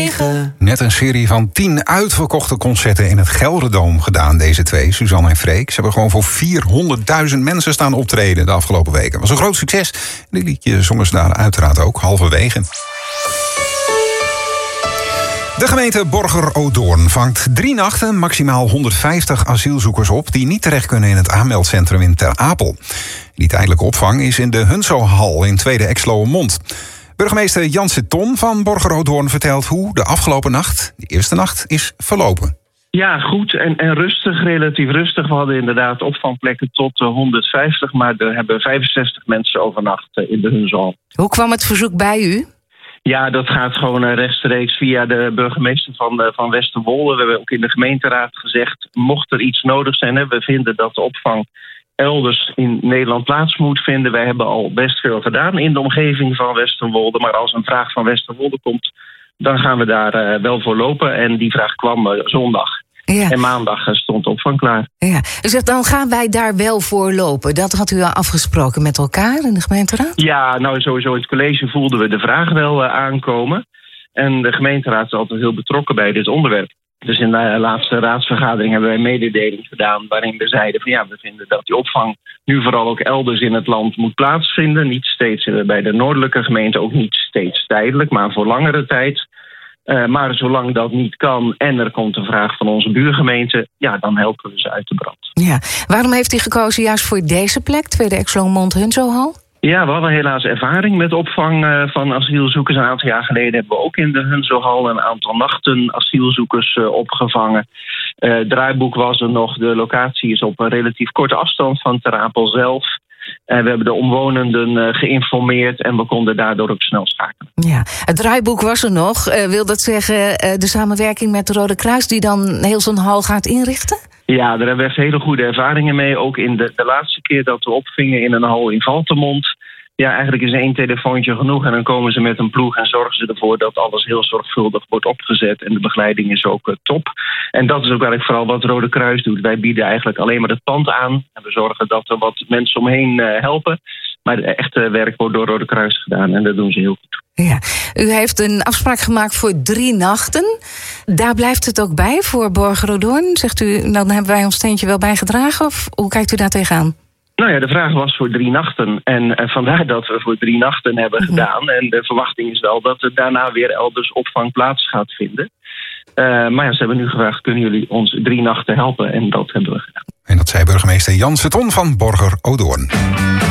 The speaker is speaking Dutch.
9. Net een serie van 10 uitverkochte concerten in het Gelderdoom gedaan, deze twee, Suzanne en Freek. Ze hebben gewoon voor 400.000 mensen staan optreden de afgelopen weken. Dat was een groot succes. Die liedje zongen ze daar uiteraard ook, halverwege. De gemeente Borger-Odoorn vangt 3 nachten maximaal 150 asielzoekers op die niet terecht kunnen in het aanmeldcentrum in Ter Apel. Die tijdelijke opvang is in de Hunsohal in Tweede Exloërmond. Burgemeester Janse Ton van Borger-Odoorn vertelt hoe de afgelopen nacht, de eerste nacht, is verlopen. Ja, goed en rustig, relatief rustig. We hadden inderdaad opvangplekken tot 150, maar er hebben 65 mensen overnacht in de Hunsohal. Hoe kwam het verzoek bij u? Ja, dat gaat gewoon rechtstreeks via de burgemeester van Westerwolde. We hebben ook in de gemeenteraad gezegd, mocht er iets nodig zijn, we vinden dat de opvang elders in Nederland plaats moet vinden. Wij hebben al best veel gedaan in de omgeving van Westerwolde. Maar als een vraag van Westerwolde komt, dan gaan we daar wel voor lopen. En die vraag kwam zondag. Ja. En maandag stond de opvang klaar. Ja. U zegt, dan gaan wij daar wel voor lopen. Dat had u al afgesproken met elkaar in de gemeenteraad? Ja, nou sowieso in het college voelden we de vraag wel aankomen. En de gemeenteraad is altijd heel betrokken bij dit onderwerp. Dus in de laatste raadsvergadering hebben wij een mededeling gedaan waarin we zeiden van we vinden dat die opvang nu vooral ook elders in het land moet plaatsvinden. Niet steeds bij de noordelijke gemeente, ook niet steeds tijdelijk, maar voor langere tijd. Maar zolang dat niet kan en er komt een vraag van onze buurgemeente, dan helpen we ze uit de brand. Ja. Waarom heeft u gekozen juist voor deze plek, Tweede Exloërmond-Hunsohal? Ja, we hadden helaas ervaring met opvang van asielzoekers. Een aantal jaar geleden hebben we ook in de Hunsohal een aantal nachten asielzoekers opgevangen. Draaiboek was er nog. De locatie is op een relatief korte afstand van Ter Apel zelf. We hebben de omwonenden geïnformeerd en we konden daardoor ook snel schakelen. Ja, het draaiboek was er nog. Wil dat zeggen de samenwerking met de Rode Kruis die dan heel zo'n hal gaat inrichten? Ja, daar hebben we echt hele goede ervaringen mee. Ook in de laatste keer dat we opvingen in een hal in Valtemont. Ja, eigenlijk is 1 telefoontje genoeg en dan komen ze met een ploeg en zorgen ze ervoor dat alles heel zorgvuldig wordt opgezet en de begeleiding is ook top. En dat is ook eigenlijk vooral wat Rode Kruis doet. Wij bieden eigenlijk alleen maar het pand aan en we zorgen dat er wat mensen omheen helpen. Maar het echte werk wordt door Rode Kruis gedaan en dat doen ze heel goed. Ja, u heeft een afspraak gemaakt voor 3 nachten. Daar blijft het ook bij voor Borger-Odoorn. Zegt u, dan hebben wij ons steentje wel bijgedragen of hoe kijkt u daar tegenaan? Nou ja, de vraag was voor 3 nachten. En vandaar dat we voor 3 nachten hebben gedaan. En de verwachting is wel dat er daarna weer elders opvang plaats gaat vinden. Maar ze hebben nu gevraagd, kunnen jullie ons 3 nachten helpen? En dat hebben we gedaan. En dat zei burgemeester Janse Ton van Borger-Odoorn.